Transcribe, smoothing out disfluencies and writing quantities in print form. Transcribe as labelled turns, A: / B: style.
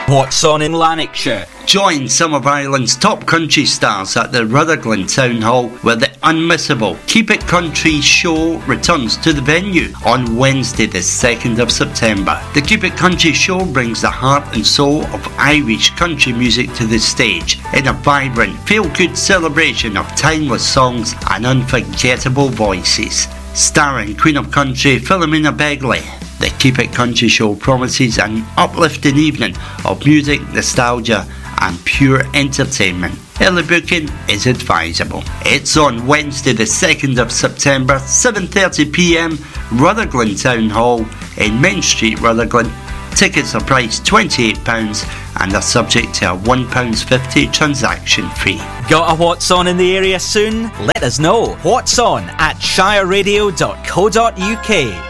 A: What's on in Lanarkshire?
B: Join some of Ireland's top country stars at the Rutherglen Town Hall, where the unmissable Keep It Country show returns to the venue on Wednesday the 2nd of September. The Keep It Country show brings the heart and soul of Irish country music to the stage in a vibrant, feel-good celebration of timeless songs and unforgettable voices. Starring Queen of Country Philomena Begley, the Keep It Country show promises an uplifting evening of music, nostalgia and pure entertainment. Early booking is advisable. It's on Wednesday the 2nd of September, 7:30pm, Rutherglen Town Hall in Main Street, Rutherglen. Tickets are priced £28 and are subject to a £1.50 transaction fee.
A: Got a What's On in the area soon? Let us know. What's On at shireradio.co.uk.